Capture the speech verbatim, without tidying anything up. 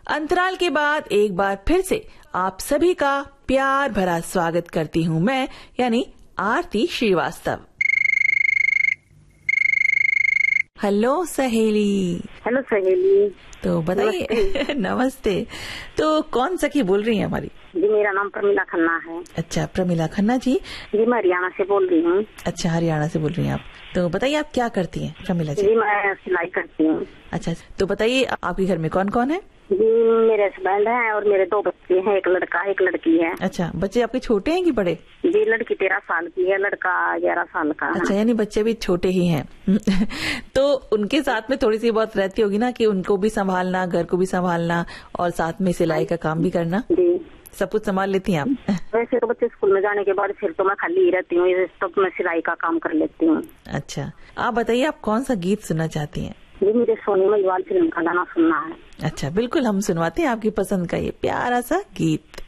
अंतराल के बाद एक बार फिर से आप सभी का प्यार भरा स्वागत करती हूँ मैं, यानी आरती श्रीवास्तव। हेलो सहेली। हेलो सहेली। तो बताइए। नमस्ते। तो कौन सखी बोल रही है हमारी? जी मेरा नाम प्रमिला खन्ना है। अच्छा प्रमिला खन्ना जी। जी मैं हरियाणा से बोल रही हूँ। अच्छा हरियाणा से बोल रही हैं आप। तो बताइए आप क्या करती हैं प्रमिला जी? जी मैं सिलाई करती हूँ। अच्छा तो बताइए आपके घर में कौन कौन है? जी मेरे हस्बैंड हैं और मेरे दो बच्चे हैं, एक लड़का एक लड़की है। अच्छा बच्चे आपके छोटे हैं कि बड़े? जी लड़की तेरह साल की है, लड़का ग्यारह साल का है। अच्छा यानी बच्चे भी छोटे ही हैं। तो उनके साथ में थोड़ी सी बहुत रहती होगी ना कि उनको भी संभालना, घर को भी संभालना और साथ में सिलाई का काम भी करना। जी सब कुछ संभाल लेती हैं आप? वैसे तो बच्चे स्कूल में जाने के बाद फिर तो मैं खाली ही रहती हूँ, तब मैं सिलाई का काम कर लेती हूँ। अच्छा आप बताइए आप कौन सा गीत सुनना चाहती हैं? जी मुझे सोनी महिवाल फिल्म का गाना सुनना है। अच्छा बिल्कुल हम सुनवाते हैं आपकी पसंद का ये प्यारा सा गीत।